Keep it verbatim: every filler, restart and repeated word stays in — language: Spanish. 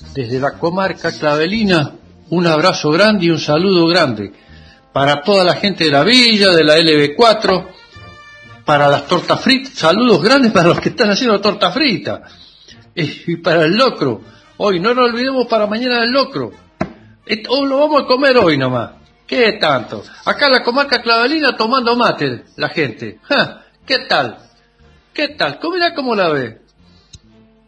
desde la comarca clavelina, un abrazo grande y un saludo grande para toda la gente de la villa, de la L B cuatro, para las tortas fritas, saludos grandes para los que están haciendo torta frita, y para el locro. Hoy no nos olvidemos para mañana del locro. Hoy lo vamos a comer hoy nomás. ¿Qué tanto? Acá en la comarca clavelina tomando mate la gente. ¡Ja! ¿Qué tal? ¿Qué tal? ¿Cómo, mirá cómo la ve?